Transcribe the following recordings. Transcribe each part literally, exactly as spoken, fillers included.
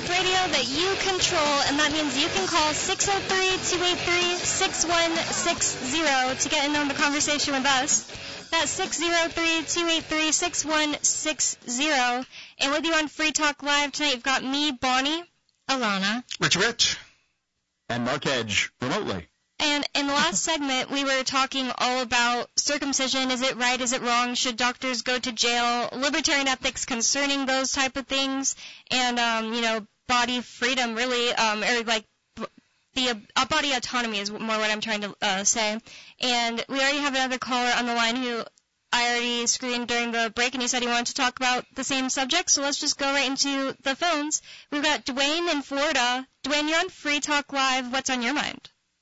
Talk radio that you control, and that means you can call six oh three, two eight three, six one six zero to get in on the conversation with us. That's six oh three, two eight three, six one six zero. And with you on Free Talk Live tonight, you've got me, Bonnie, Alana, Rich Rich, and Mark Edge remotely. And in the last segment, we were talking all about circumcision. Is it right? Is it wrong? Should doctors go to jail? Libertarian ethics concerning those type of things. And, um, you know, body freedom, really, um, or like the uh, body autonomy is more what I'm trying to uh, say. And we already have another caller on the line who I already screened during the break, and he said he wanted to talk about the same subject. So let's just go right into the phones. We've got Dwayne in Florida. Dwayne, you're on Free Talk Live. What's on your mind?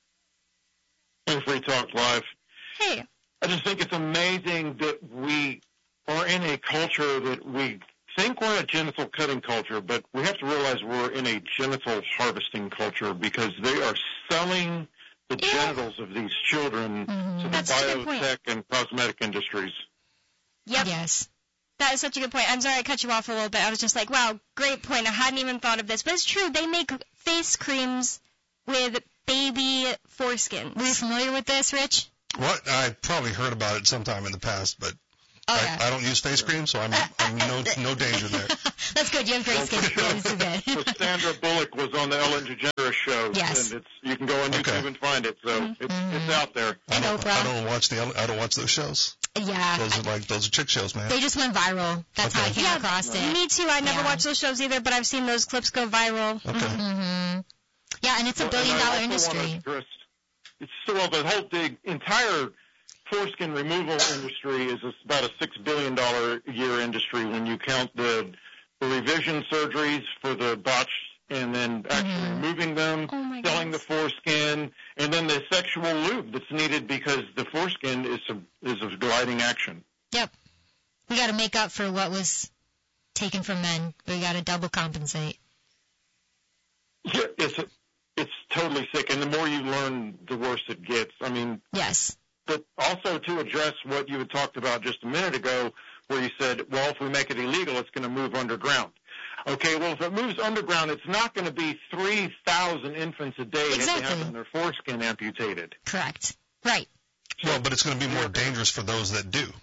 Hey, Free Talk Live. Hey. I just think it's amazing that we are in a culture that we think we're a genital cutting culture, but we have to realize we're in a genital harvesting culture because they are selling the yeah. genitals of these children mm-hmm. to the That's biotech and cosmetic industries. Yep. Yes. That is such a good point. I'm sorry I cut you off a little bit. I was just like, wow, great point. I hadn't even thought of this. But it's true. They make face creams with baby foreskin. Were you familiar with this, Rich? What? I probably heard about it sometime in the past, but oh, I, yeah. I don't use face cream, so I'm, I'm no no danger there. That's good. You have great skin. Yeah, this is good. So Sandra Bullock was on the Ellen DeGeneres show, yes. and it's you can go on YouTube okay. and find it. So mm-hmm. it's, it's out there. I And don't, Oprah. I don't watch the I don't watch those shows. Yeah. Those are like those are chick shows, man. They just went viral. That's okay. how I came yeah, across it. Me too. I never yeah. watched those shows either, but I've seen those clips go viral. Okay. Mm-hmm. Yeah, and it's a Well, billion and I dollar also industry. want to address, it's so well, the whole the entire foreskin removal industry is about a six billion dollar a year industry when you count the, the revision surgeries for the botched and then actually mm-hmm. removing them, oh my selling goodness. the foreskin, and then the sexual lube that's needed because the foreskin is a, is a gliding action. Yep. We got to make up for what was taken from men. We got to double compensate. Yeah, it's a, it's totally sick, and the more you learn, the worse it gets. I mean, yes. But also to address what you had talked about just a minute ago, where you said, well, if we make it illegal, it's going to move underground. Okay, well, if it moves underground, it's not going to be three thousand infants a day exactly. that they have their foreskin amputated. Correct. Right. Well, but it's going to be more dangerous for those that do.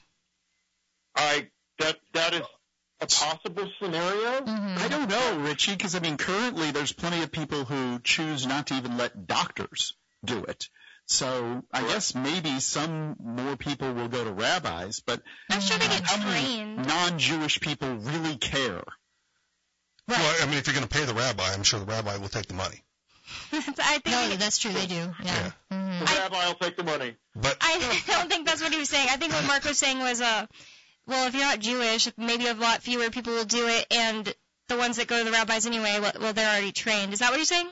I that that is a possible scenario. Mm-hmm. I don't know, Richie, because, I mean, currently there's plenty of people who choose not to even let doctors do it. So I right. guess maybe some more people will go to rabbis, but I'm sure they get how trained. many non-Jewish people really care? Right. Well, I mean, if you're going to pay the rabbi, I'm sure the rabbi will take the money. I think no, that's true. They do. Yeah. yeah. Mm-hmm. The rabbi will take the money. But I don't think that's what he was saying. I think what Mark was saying was, uh, well, if you're not Jewish, maybe a lot fewer people will do it, and the ones that go to the rabbis anyway, well, they're already trained. Is that what you're saying?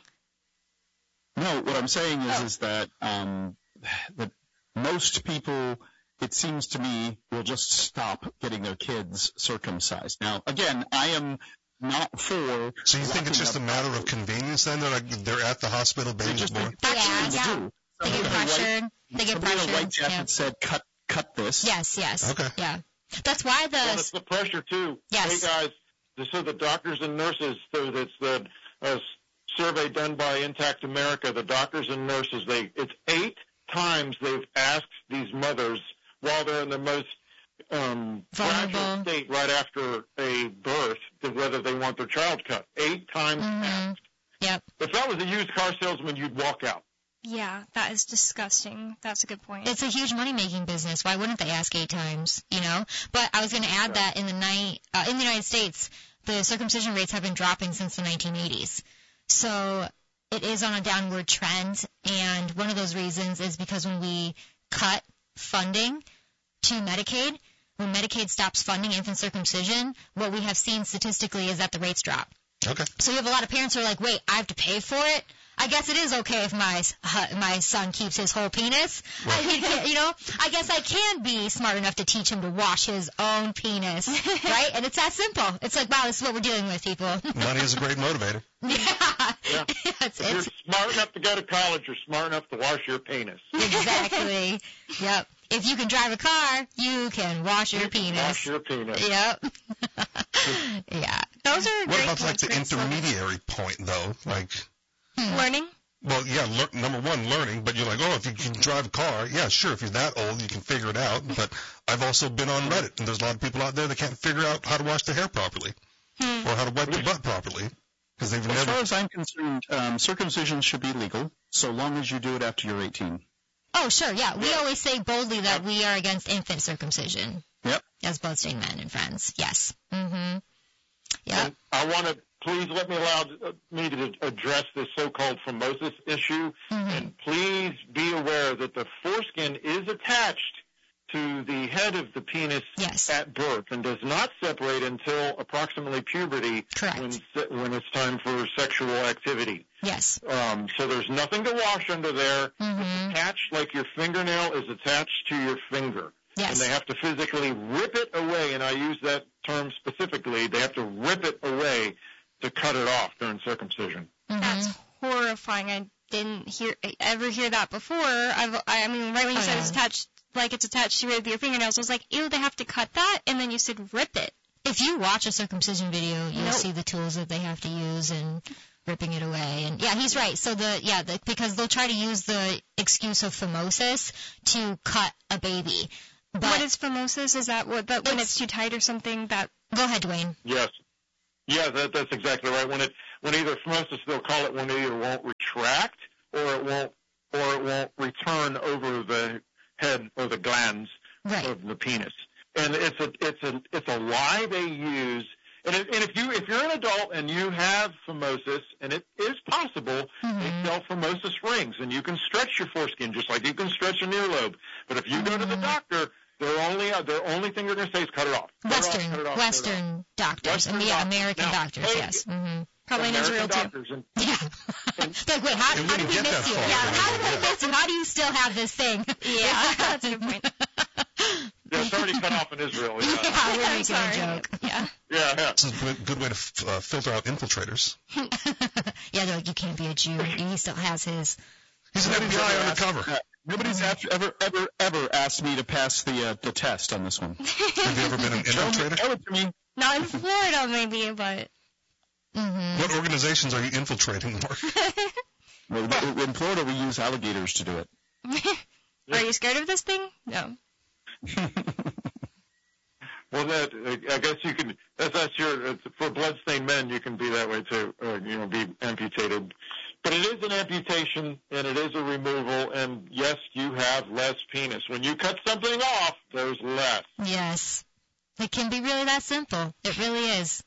No, what I'm saying is, oh. is that um, that most people, it seems to me, will just stop getting their kids circumcised. Now, again, I am not for. So you think it's just a matter of convenience then? They're like they're at the hospital, baby's born. Yeah, yeah. Do. They get pressured. They get Somebody in a pressured. white jacket Yeah. said, "Cut, cut this." Yes, yes. Okay. Yeah. That's why the. Well, it's the pressure too. Yes. Hey guys, so the doctors and nurses. So that's the uh, survey done by Intact America. The doctors and nurses. They it's eight times they've asked these mothers while they're in the most um, fragile Vulnerable. state right after a birth to whether they want their child cut. Eight times Mm-hmm. asked. Yep. If that was a used car salesman, you'd walk out. Yeah, that is disgusting. That's a good point. It's a huge money-making business. Why wouldn't they ask eight times, you know? But I was going to add that in the night, uh, in the United States, the circumcision rates have been dropping since the nineteen eighties. So it is on a downward trend, and one of those reasons is because when we cut funding to Medicaid, when Medicaid stops funding infant circumcision, what we have seen statistically is that the rates drop. Okay. So you have a lot of parents who are like, wait, I have to pay for it? I guess it is okay if my uh, my son keeps his whole penis. Right. I mean, you know, I guess I can be smart enough to teach him to wash his own penis, right? And it's that simple. It's like, wow, this is what we're dealing with, people. Money is a great motivator. Yeah. Yeah. it's, If you're it's, smart enough to go to college, you're smart enough to wash your penis. exactly. Yep. If you can drive a car, you can wash your You can penis. Wash your penis. Yep. Yeah. Those are What great about like points, the Chris. intermediary point though? Like, Learning? well, yeah, lear- number one, learning, but you're like, oh, if you can drive a car, yeah, sure, if you're that old, you can figure it out. But I've also been on Reddit, and there's a lot of people out there that can't figure out how to wash their hair properly Hmm. or how to wipe their butt properly because they've As never. far as I'm concerned, um, circumcision should be legal so long as you do it after you're eighteen. Oh, sure, yeah. We always say boldly that we are against infant circumcision. Yep. As Bloodstained Men and Friends. Yes. Mm-hmm. Yeah. And I want to please let me allow uh, me to address this so-called phimosis issue, Mm-hmm. and please be aware that the foreskin is attached to the head of the penis Yes. at birth and does not separate until approximately puberty, Correct. when se- when it's time for sexual activity. Yes. Um, so there's nothing to wash under there. Mm-hmm. It's attached like your fingernail is attached to your finger. Yes. And they have to physically rip it away, and I use that term specifically. They have to rip it away to cut it off during circumcision. Mm-hmm. That's horrifying. I didn't hear ever hear that before. I've, I mean, right when you Oh, said yeah. it's attached, like it's attached to your fingernails, I was like, ew, they have to cut that? And then you said rip it. If you watch a circumcision video, you'll Nope. see the tools that they have to use and ripping it away. And yeah, he's right. So the yeah, the, because they'll try to use the excuse of phimosis to cut a baby. But What is phimosis? Is that what, that when It's- it's too tight or something? That go ahead, Dwayne. Yes. Yeah, that, that's exactly right. When it when either phimosis, they'll call it when it either won't retract or it won't or it won't return over the head or the glands Right. of the penis. And it's a it's a it's a lie they use. And, it, and if you if you're an adult and you have phimosis, and it is possible, Mhm. they sell phimosis rings, and you can stretch your foreskin just like you can stretch an earlobe. But if you go to the Mhm. doctor, their only uh, their only thing they're going to say is cut it off. Cut it off, Western cut it off, cut it off. Western doctors. Western and yeah, doctors. American Now, doctors, hey, yes. Mm-hmm. probably in American Israel too. doctors, and Yeah. They're like, wait, how, And how we did we didn't get miss that you? far. Yeah, how did we Yeah. miss you? How do you still have this thing? Yeah, that's a good point. Yeah, it's already cut off in Israel. Yeah, Yeah, we're I'm making sorry. a joke. Yeah. yeah. yeah. This is a good- good way to f- uh, filter out infiltrators. Yeah, they're like, you can't be a Jew. He still has his. He's an F B I undercover. Uh, Nobody's after, ever, ever, ever asked me to pass the uh, the test on this one. Have you ever been an Tell me, infiltrator? tell it to me. Not in Florida, maybe, but Mm-hmm. What organizations are you infiltrating, Mark? Well, in Florida, we use alligators to do it. are you scared of this thing? No. Well, that I guess you can. That's, that's your it's, for bloodstained men. You can be that way too. Or, you know, be amputated. But it is an amputation and it is a removal. And yes, you have less penis when you cut something off. There's less. Yes. It can be really that simple. It really is.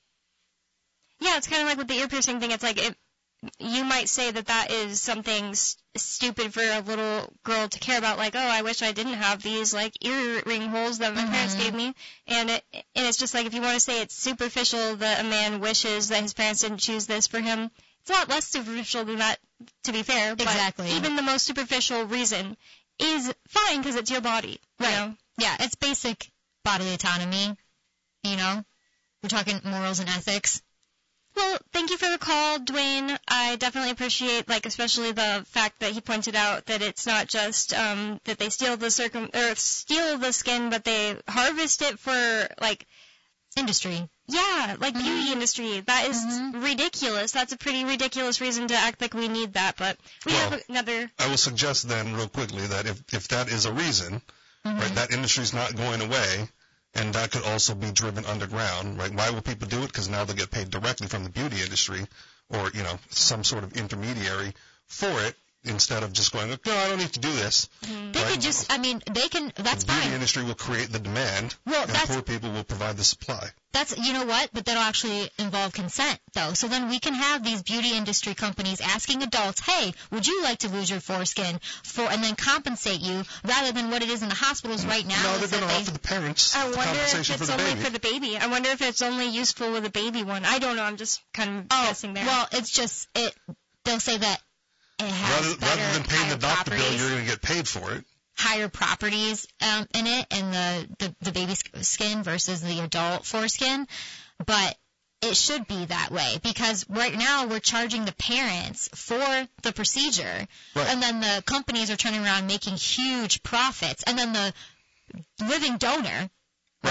Yeah, it's kind of like with the ear piercing thing. It's like it, you might say that that is something s- stupid for a little girl to care about. Like, oh, I wish I didn't have these like earring holes that my parents Mhm. gave me. And it, and it's just like if you want to say it's superficial that a man wishes that his parents didn't choose this for him, it's a lot less superficial than that. To be fair, but Exactly. even the most superficial reason is fine because it's your body. You Right. know? Yeah, it's basic bodily autonomy. You know? We're talking morals and ethics. Well, thank you for the call, Dwayne. I definitely appreciate, like, especially the fact that he pointed out that it's not just um, that they steal the circum or steal the skin, but they harvest it for, like, Industry. yeah, like beauty industry. That is Mhm. ridiculous. That's a pretty ridiculous reason to act like we need that. But we Well, have another. I will suggest then, real quickly, that if, if that is a reason, Mm-hmm. right, that industry's not going away, and that could also be driven underground, right? Why will people do it? Because now they get paid directly from the beauty industry, or, you know, some sort of intermediary for it, instead of just going, no, I don't need to do this. They Right. could just, I mean, they can, that's the beauty fine. industry will create the demand, Well, and that's, poor people will provide the supply. that's, you know what? But that'll actually involve consent, though. So then we can have these beauty industry companies asking adults, hey, would you like to lose your foreskin for, and then compensate you, rather than what it is in the hospitals right now. No, is they're that going to they- offer the parents I the wonder if compensation it's for the only baby. for the baby. I wonder if it's only useful with a baby one. I don't know. I'm just kind of Oh, guessing there. well, it's just, it. they'll say that it has rather, better, rather than paying higher the doctor bill, properties. you're going to get paid for it. higher properties um, in it, and the, the, the baby sk- skin versus the adult foreskin. But it should be that way, because right now we're charging the parents for the procedure, Right. and then the companies are turning around making huge profits, and then the living donor, right, Right.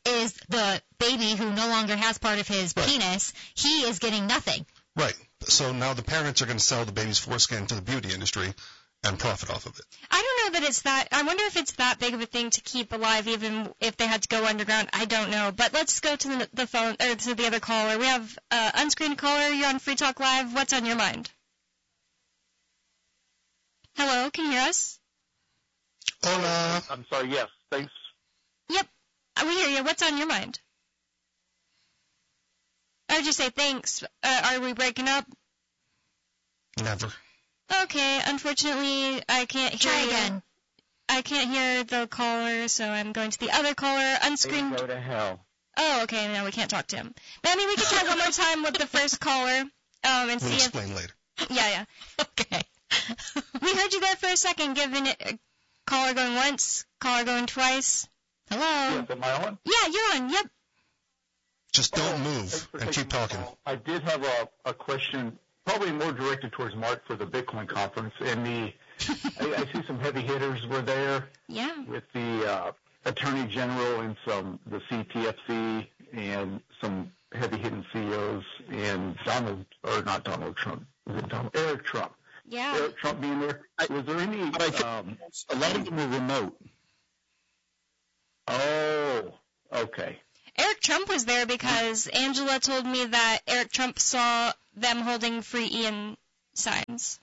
is the baby who no longer has part of his Right. penis. He is getting nothing. Right. So now the parents are going to sell the baby's foreskin to the beauty industry and profit off of it. I don't know that it's that. I wonder if it's that big of a thing to keep alive, even if they had to go underground. I don't know. But let's go to the, the phone or to the other caller. We have uh, unscreened caller. You're on Free Talk Live. What's on your mind? Hello, can you hear us? Hola. I'm sorry, yes, thanks. Yep, uh, we hear you. What's on your mind? I would just say thanks. Uh, are we breaking up? Never. Okay, unfortunately, I can't hear Try you. again. I can't hear the caller, so I'm going to the other caller. Unscreened. Go to hell. Oh, okay, no, we can't talk to him. Manny, we can try one more time with the first caller um, and We'll see if... explain later. Yeah, yeah. Okay. We heard you there for a second, giving it a caller going once, caller going twice. Hello? Yes, am I on? Yeah, you're on. Yep. Just don't Oh, move thanks for and taking keep my talking. call. I did have a, a question, probably more directed towards Mark for the Bitcoin conference. And the I, I see some heavy hitters were there Yeah. with the uh, Attorney General and some the C T F C and some heavy hitting C E Os and Donald or not Donald Trump, was it Donald Eric Trump? Yeah. Eric Trump being there. Was there any? But I think Um, a lot of them were remote. oh, okay. Eric Trump was there because Angela told me that Eric Trump saw them holding Free Ian signs.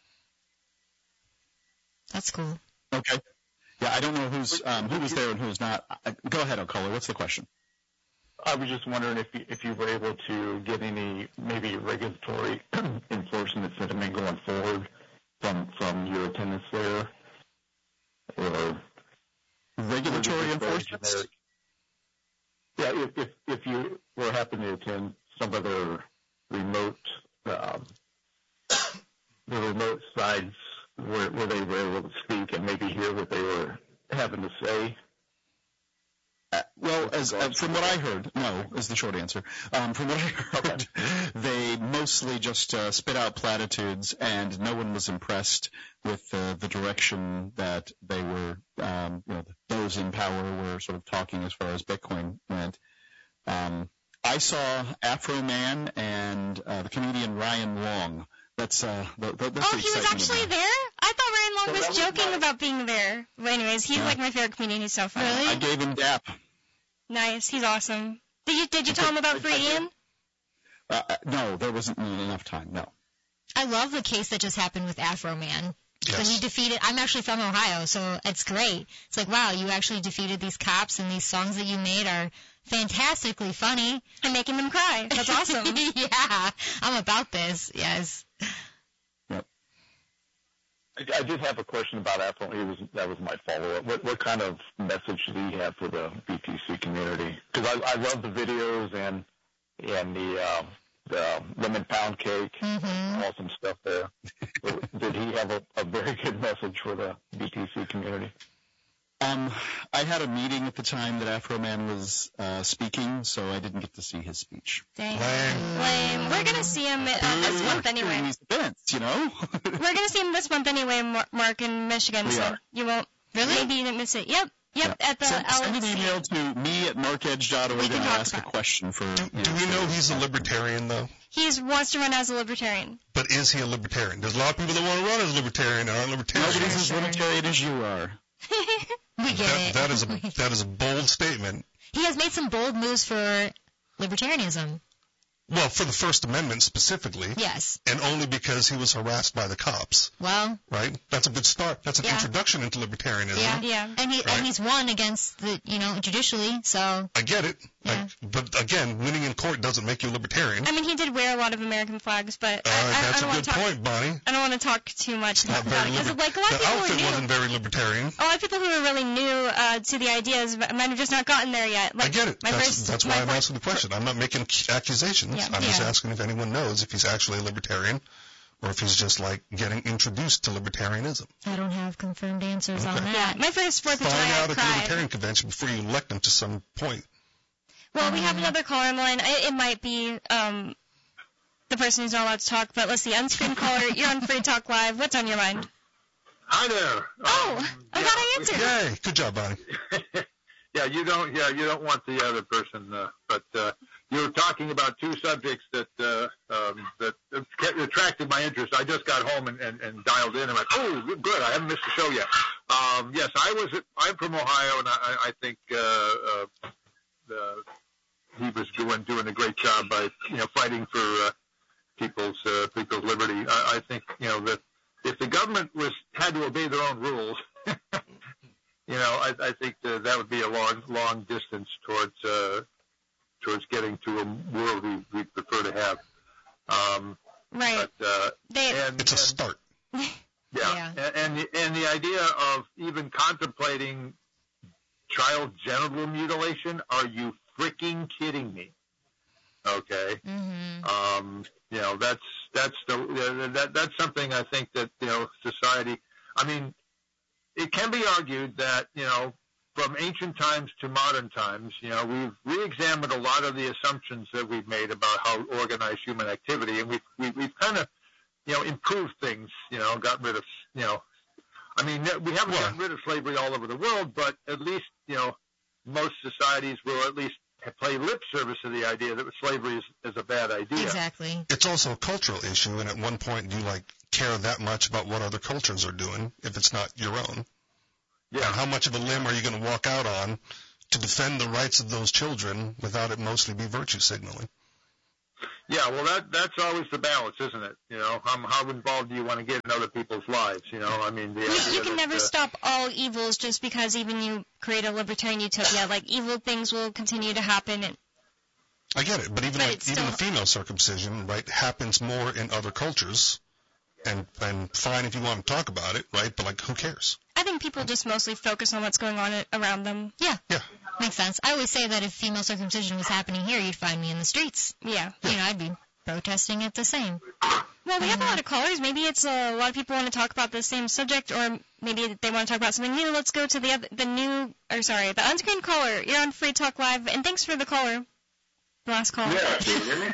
That's cool. Okay. Yeah, I don't know who's um, who was there and who's not. I, go ahead, O'Cullough. What's the question? I was just wondering if you, if you were able to get any maybe regulatory enforcement sentiment going forward from from your attendance there, or Regulatory enforcement? generic- Yeah, if, if if you were happen to attend some of their remote um, the remote sides where, where they were able to speak and maybe hear what they were having to say. Uh, well, as uh, from what I heard, no is the short answer. Um, from what I heard, they mostly just uh, spit out platitudes, and no one was impressed with uh, the direction that they were, um, you know, those in power were sort of talking as far as Bitcoin went. Um, I saw Afro Man and uh, the comedian Ryan Long. That's uh, the, the, that's Oh, the he was excitement actually about it. there? I thought Ryan Long So was that was joking my- about being there. But anyways, he's Yeah. like my favorite comedian. He's so funny. Really? I gave him dap. Nice. He's awesome. Did you did you tell him about Free Ian? Uh, uh, no, there wasn't enough time. No. I love the case that just happened with Afro Man. So Yes. he defeated, I'm actually from Ohio, so it's great. It's like, wow, you actually defeated these cops, and these songs that you made are fantastically funny. And making them cry. That's awesome. Yeah, I'm about this, yes. I, I did have a question about Apple. It was that was my follow up. What what kind of message did he have for the B T C community? Because I, I love the videos and and the uh, the lemon pound cake, Mm-hmm. awesome stuff there. Did he have a, a very good message for the B T C community? Um, I had a meeting at the time that Afro Man was uh, speaking, so I didn't get to see his speech. Dang. Lame. Lame. We're gonna see him uh, this month During anyway. these events, you know. We're gonna see him this month anyway, Mar- Mark in Michigan. We so are. you won't. Really? Maybe you didn't miss it. Yep. Yep. At the send, send Alex. an email to me at markedge dot org We and can I'll talk ask a about it. question for. Do, do we know he's a libertarian, though? He wants to run as a libertarian. But is he a libertarian? There's a lot of people that want to run as a libertarian and aren't libertarians. Nobody's as Sure. libertarian as you are. We get That, it. that is a that is a bold statement. He has made some bold moves for libertarianism. Well, for the First Amendment specifically, Yes. and only because he was harassed by the cops, Well, right? That's a good start. That's an Yeah. introduction into libertarianism. yeah. Yeah. And he Right. and he's won against the, you know, judicially, so I get it. Yeah. Like, but again, winning in court doesn't make you a libertarian. I mean, he did wear a lot of American flags, but Uh, I, I, I that's don't a want good to talk. point, Bonnie. I don't want to talk too much Not about very it because, liber- like, a lot of the people who outfit are new, wasn't very libertarian. a lot of people who are really new uh, to the ideas might have just not gotten there yet. Like, I get it. My That's, first, that's my why I'm fir- asking the question. I'm not making accusations. Yeah. I'm just Yeah. asking if anyone knows if he's actually a libertarian or if he's just like getting introduced to libertarianism. I don't have confirmed answers on Okay. Yeah, that. my first Fourth of Find July, out I at the cried. Libertarian Convention before you elect him to some point. Well, we have another caller on the line. It, it might be um, the person who's not allowed to talk, but let's see. Unscreened caller, you're on Free Talk Live. What's on your mind? Hi there. Oh, Um, I'm glad I answered. Yay! Good job, Bonnie. yeah, you don't, yeah, you don't want the other person, uh, but uh, you were talking about two subjects that uh, um, that attracted my interest. I just got home and, and, and dialed in and went, oh, good, I haven't missed the show yet. Um, yes, I was. I'm from Ohio, and I, I think uh, uh, the, he was doing doing a great job by you know fighting for uh, people's uh, people's liberty. I, I think you know that if the government was had to obey their own rules. You know, I, I think uh, that would be a long, long distance towards uh, towards getting to a world we, we prefer to have. Um, right. But, uh, they, and, it's a and, start. Yeah. yeah. And, and the, and the idea of even contemplating child genital mutilation, are you freaking kidding me? Okay. Mm-hmm. Um, you know, that's that's the that that's something I think that you know society. I mean. It can be argued that, you know, from ancient times to modern times, you know, we've re-examined a lot of the assumptions that we've made about how organized human activity, and we've, we've, we've kind of, you know, improved things, you know, got rid of, you know, I mean, we haven't yeah. gotten rid of slavery all over the world, but at least, you know, most societies will at least play lip service to the idea that slavery is, is a bad idea. Exactly. It's also a cultural issue, and at one point, do you, like, care that much about what other cultures are doing if it's not your own? Yeah. And how much of a limb are you going to walk out on to defend the rights of those children without it mostly be virtue signaling? Yeah, well, that that's always the balance, isn't it? You know, how, how involved do you want to get in other people's lives? You know, I mean, the you, idea you can that, never uh, stop all evils just because even you create a libertarian utopia. Like, evil things will continue to happen. And, I get it, but even but like, it's even still, the female circumcision, right, happens more in other cultures, and and fine if you want to talk about it, right? But like, who cares? I think people just mostly focus on what's going on around them. Yeah. Yeah. Makes sense. I always say that if female circumcision was happening here, you'd find me in the streets. Yeah. You know, I'd be protesting it the same. Well, we have a lot of callers. Maybe it's uh, a lot of people want to talk about the same subject, or maybe they want to talk about something new. Let's go to the other, the new, or sorry, the unscreened caller. You're on Free Talk Live, and thanks for the caller. The last call. Yeah, can you hear me?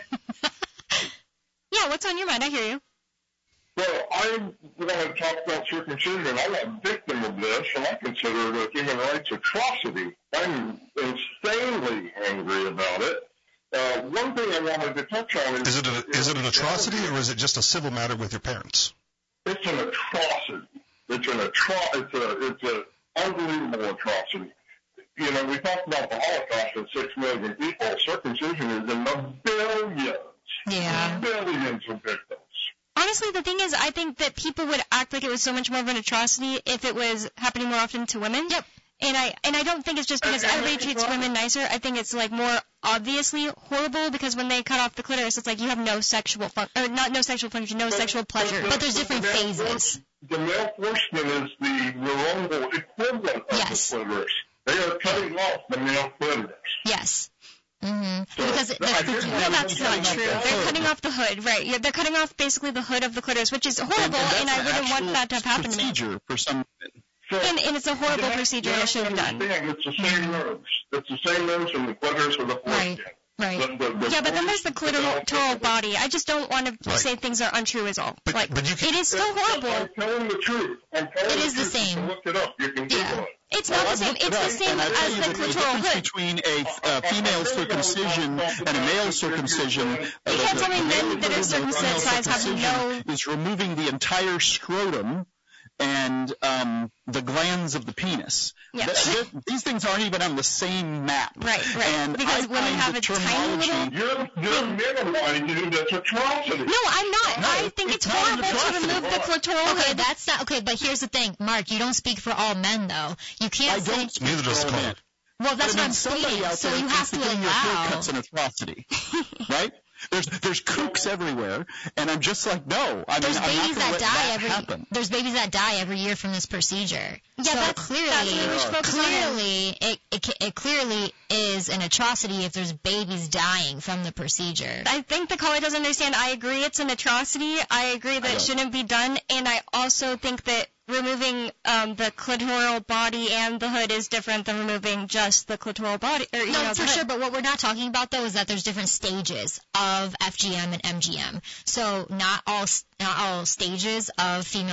Yeah, what's on your mind? I hear you. Well, I want to talk about circumcision. I'm a victim of this, and I consider it a human rights atrocity. I'm insanely angry about it. Uh, one thing I wanted to touch on is... Is it, a, is it an atrocity, or is it just a civil matter with your parents? It's an atrocity. It's an atro- It's a it's an unbelievable atrocity. You know, we talked about the Holocaust with six million people. Circumcision is in the billions. Yeah. Billions of victims. Honestly, the thing is, I think that people would act like it was so much more of an atrocity if it was happening more often to women. Yep. And I and I don't think it's just because everybody treats women nicer. I think it's like more obviously horrible because when they cut off the clitoris, it's like you have no sexual fun or not no sexual function, no but, sexual pleasure. But, but there's different the phases. The male forceman is the neuronal equivalent of yes. the clitoris. They are cutting off the male clitoris. Yes. Mm-hmm. So, because it, that's, I Well, that's not true. They're cutting off the hood, right? Yeah, they're cutting off basically the hood of the clitoris, which is horrible, and, and, and I wouldn't want that to have happened to me. Procedure for some. So, And, and it's a horrible you procedure have, that should have done. It's the same nerves. It's the same nerves from the clitoris or the foreskin. Right. The, the, the Yeah, but then there's the clitoral clitoral body. I just don't want to Right. say things are untrue is all. But- like, but you can- it is still horrible. I'm telling the truth. I'm telling It the is the truth. same. You can look it up. You can Yeah. Google it. It's not the same. It's the same And I tell as you the that the clitoral difference hood. between a uh, female circumcision and a male circumcision, uh, You can't tell me men that are circumcised have no... is removing the entire scrotum and um, the glands of the penis. Yeah. Th- th- these things aren't even on the same map. Right, right. And Because I women find have the a tiny terminology- little... You're, you're minimizing this atrocity. No, I'm not. No, I think it's it's not an horrible to atrocity. remove the clitoral Okay, hood. that's not okay. But here's the thing, Mark. You don't speak for all men, though. You I can't say. don't speak Neither does for the all caller. men. Well, that's But I what mean, I'm somebody stating. out So there you thinks have to that getting your allow. haircut's an atrocity, right? There's there's kooks everywhere, and I'm just like, no. I mean, There's I'm not babies gonna that let die that every. happen. There's babies that die every year from this procedure. Yeah, so that's, clearly, that's what we should focus on. clearly, it, it it clearly is an atrocity if there's babies dying from the procedure. I think the caller doesn't understand. I agree it's an atrocity. I agree that I it don't. shouldn't be done. And I also think that removing um, the clitoral body and the hood is different than removing just the clitoral body. Or, you No, know, for the sure, hood. but what we're not talking about, though, is that there's different stages of F G M and M G M. So not all not all stages of female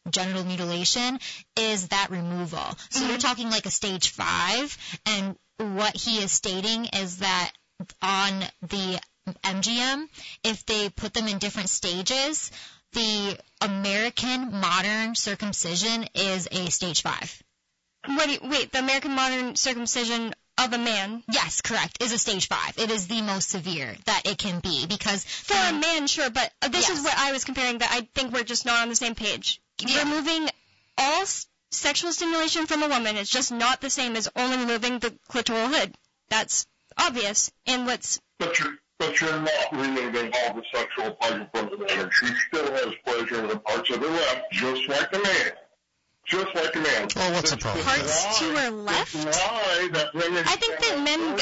genital mutilation is that removal. So mm-hmm. you're talking like a stage five, and what he is stating is that on the M G M, if they put them in different stages, the American modern circumcision is a stage five. What do you, wait, the American modern circumcision of a man? Yes, correct, is a stage five. It is the most severe that it can be because... For um, a man, sure, but this yes. is what I was comparing, that I think we're just not on the same page. Yeah. Removing all s- sexual stimulation from a woman is just not the same as only removing the clitoral hood. That's obvious. And what's... But you're, but you're not removing all the sexual pleasure from the man. She still has pleasure in the parts of her left, just like a man. Just like a man. Oh, what's the problem? Parts to her left? I think that men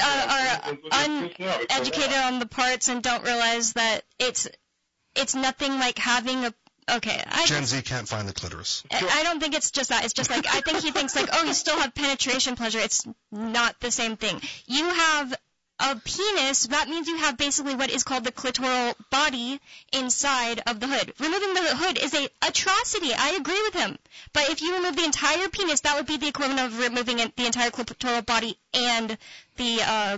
uh, are uneducated on the parts and don't realize that it's it's nothing like having a... Okay. I Gen Z can't find the clitoris. I don't think it's just that. It's just like, I think he thinks like, oh, you still have penetration pleasure. It's not the same thing. You have a penis, that means you have basically what is called the clitoral body inside of the hood. Removing the hood is a atrocity. I agree with him. But if you remove the entire penis, that would be the equivalent of removing the entire clitoral body and the uh,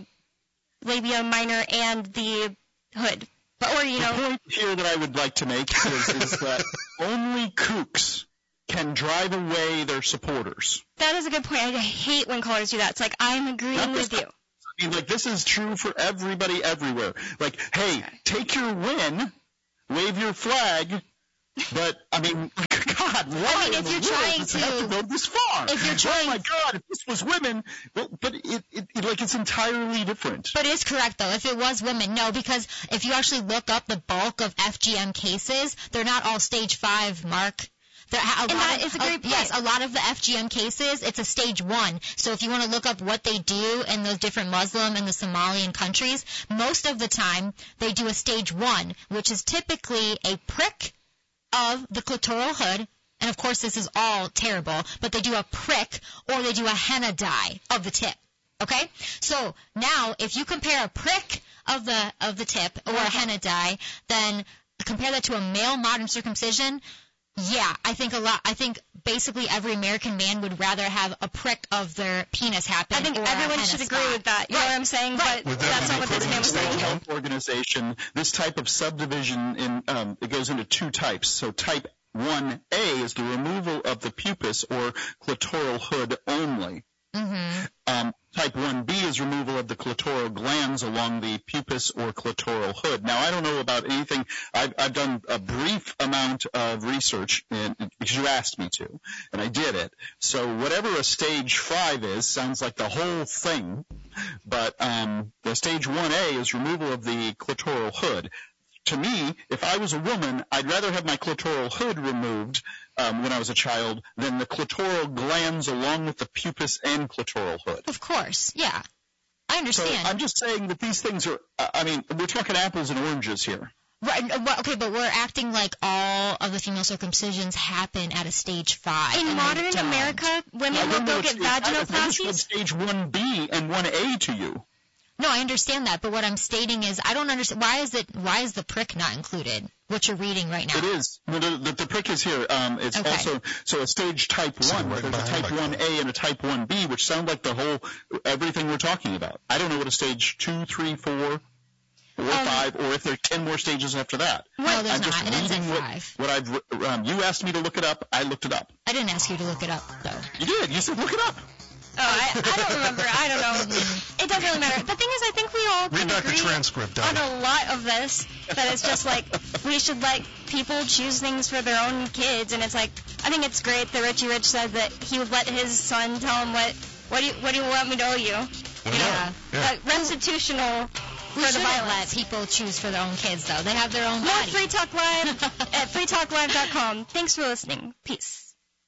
labia minor and the hood. But, or, you know, the point here that I would like to make is, is that only kooks can drive away their supporters. That is a good point. I hate when callers do that. It's like, I'm agreeing Not with you. I mean, like, this is true for everybody everywhere. Like, hey, take your win, wave your flag, but, I mean, God, why I mean, if you're trying to, have to go this far? If you're trying, oh my God, if this was women, well, but it, it, it, like, it's entirely different. But it is correct, though. If it was women, no, because if you actually look up the bulk of F G M cases, they're not all stage five, Mark. There, a and that is a great uh, point. Yes, a lot of the F G M cases, it's a stage one. So if you want to look up what they do in those different Muslim and the Somalian countries, most of the time they do a stage one, which is typically a prick of the clitoral hood. And, of course, this is all terrible, but they do a prick or they do a henna dye of the tip. Okay? So now if you compare a prick of the of the tip or a henna dye, then compare that to a male modern circumcision. Yeah, I think a lot. I think basically every American man would rather have a prick of their penis happen. I think or everyone a should spot. agree with that. You right. know what I'm saying? Right. But that's not what this man was saying. The Health Organization, this type of subdivision in um, it goes into two types. So type one A is the removal of the pubis or clitoral hood only. Mm-hmm. Um, type one B is removal of the clitoral glands along the pubis or clitoral hood. Now, I don't know about anything. I've, I've done a brief amount of research in, because you asked me to, and I did it. So whatever a stage five is sounds like the whole thing, but um, the stage one A is removal of the clitoral hood. To me, if I was a woman, I'd rather have my clitoral hood removed um, when I was a child than the clitoral glands along with the pubis and clitoral hood. Of course, yeah. I understand. So I'm just saying that these things are, uh, I mean, we're talking apples and oranges here. Right, well, okay, but we're acting like all of the female circumcisions happen at a stage five. In modern America, women will go get vaginoplasties? I stage one B and one A to you. No, I understand that, but what I'm stating is I don't understand why is it why is the prick not included? What you're reading right now? It is. No, the, the, the prick is here. Um, it's okay. also so a stage type one. Right, there's a type one A and a type one B, which sound like the whole everything we're talking about. I don't know what a stage two, three, four, or um, five, or if there are ten more stages after that. No, there's I'm not. just It ends at what, five. What I've um, you asked me to look it up. I looked it up. I didn't ask you to look it up, though. You did. You said look it up. Oh, I, I don't remember. I don't know. It doesn't really matter. The thing is, I think we all can Read back agree the transcript, on a lot of this. That it's just like we should let people choose things for their own kids, and it's like I think it's great that Richie Rich said that he would let his son tell him what what do you what do you want me to owe you? Well, you know, yeah. Yeah. Like restitutional We for the shouldn't violence. let people choose for their own kids, though. They have their own More body. Free Talk Live at free talk live dot com. Thanks for listening. Peace.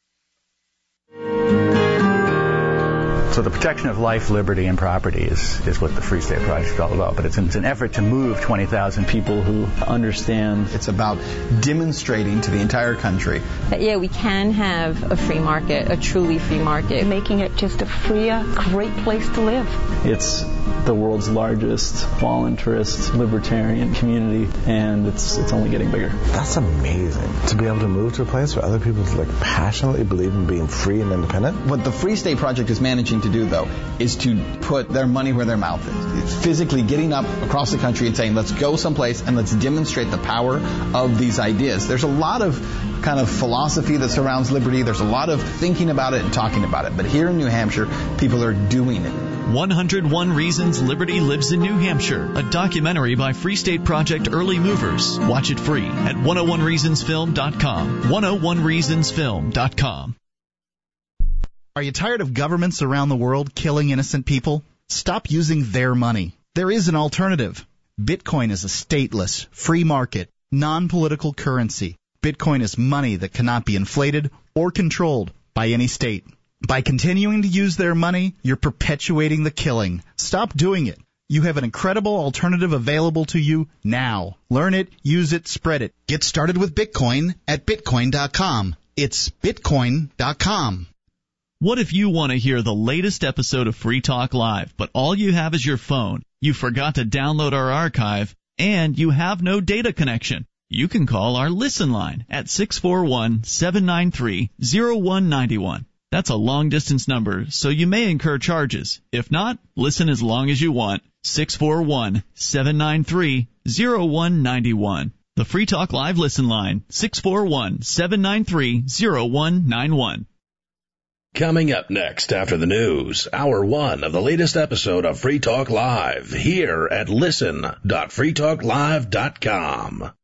So the protection of life, liberty, and property is, is what the Free State Project is all about. But it's an, it's an effort to move twenty thousand people who understand. It's about demonstrating to the entire country that, yeah, we can have a free market, a truly free market. Making it just a freer, great place to live. It's the world's largest voluntarist libertarian community, and it's it's only getting bigger. That's amazing, to be able to move to a place where other people like passionately believe in being free and independent. What the Free State Project is managing to do, though, is to put their money where their mouth is. It's physically getting up across the country and saying, let's go someplace and let's demonstrate the power of these ideas. There's a lot of kind of philosophy that surrounds liberty. There's a lot of thinking about it and talking about it. But here in New Hampshire, people are doing it. one oh one Reasons Liberty Lives in New Hampshire, a documentary by Free State Project Early Movers. Watch it free at one oh one reasons film dot com. one oh one reasons film dot com. Are you tired of governments around the world killing innocent people? Stop using their money. There is an alternative. Bitcoin is a stateless, free market, non-political currency. Bitcoin is money that cannot be inflated or controlled by any state. By continuing to use their money, you're perpetuating the killing. Stop doing it. You have an incredible alternative available to you now. Learn it, use it, spread it. Get started with Bitcoin at bitcoin dot com. It's bitcoin dot com. What if you want to hear the latest episode of Free Talk Live, but all you have is your phone, you forgot to download our archive, and you have no data connection? You can call our Listen line at six four one, seven nine three, zero one nine one. That's a long-distance number, so you may incur charges. If not, listen as long as you want. six four one, seven nine three, zero one nine one. The Free Talk Live Listen line, six four one, seven nine three, zero one nine one. Coming up next after the news, hour one of the latest episode of Free Talk Live, here at listen dot free talk live dot com.